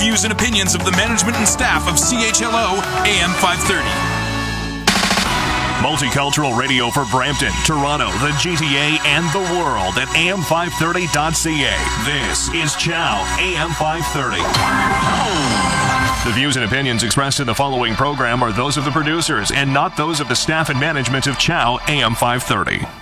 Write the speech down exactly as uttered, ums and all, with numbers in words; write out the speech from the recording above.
views and opinions of the management and staff of C H L O A M five thirty. Multicultural radio for Brampton, Toronto, the G T A, and the world at A M five thirty dot C A. This is Chow A M five thirty. The views and opinions expressed in the following program are those of the producers and not those of the staff and management of Chow A M five thirty.